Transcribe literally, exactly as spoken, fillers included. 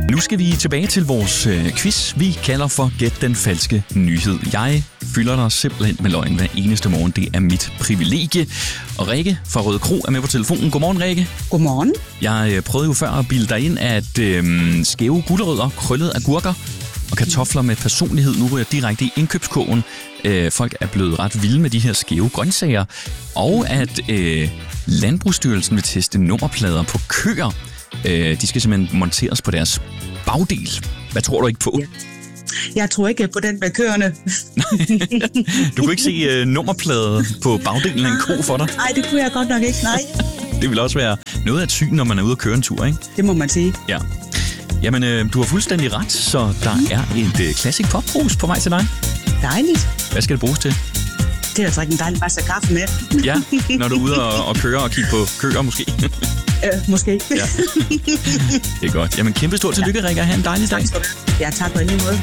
Nu skal vi tilbage til vores øh, quiz, vi kalder for Gæt den falske nyhed. Jeg fylder dig simpelthen med løgn hver eneste morgen. Det er mit privilegie. Og Rikke fra Røde Kro er med på telefonen. Godmorgen, Rikke. Godmorgen. Jeg øh, prøvede jo før at bilde dig ind, at øh, skæve gulerødder, krøllet agurker og kartofler med personlighed nu ryger direkte i indkøbskurven. Øh, folk er blevet ret vilde med de her skæve grøntsager. Og at øh, Landbrugsstyrelsen vil teste nummerplader på køer. Øh, de skal simpelthen monteres på deres bagdel. Hvad tror du ikke på? Ja. Jeg tror ikke på den med køerne. Du kunne ikke se øh, nummerplade på bagdelen af en ko for dig? Nej, det kunne jeg godt nok ikke, nej. Det vil også være noget af et syn, når man er ude at køre en tur, ikke? Det må man sige. Ja. Jamen, øh, du har fuldstændig ret, så der mm. er et øh, Classic Pop-brus på vej til dig. Dejligt. Hvad skal det bruges til? Det er at drikke en dejlig masse kaffe med. Ja, når du er ude og, og køre og kigge på køer måske. Øh, måske. Ja. Det er godt. Jamen, kæmpe stort tillykke, Rikke. Ha' en dejlig dag. Ja, tak på en lige måde.